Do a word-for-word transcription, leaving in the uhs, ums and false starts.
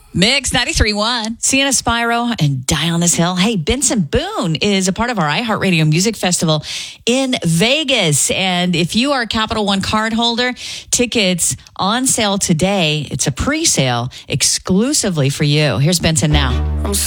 Mix ninety-three point one. Sienna Spyro and Die on This Hill. Hey, Benson Boone is a part of our iHeartRadio Music Festival in Vegas. And if you are a Capital One card holder, tickets on sale today. It's a pre-sale exclusively for you. Here's Benson now. I'm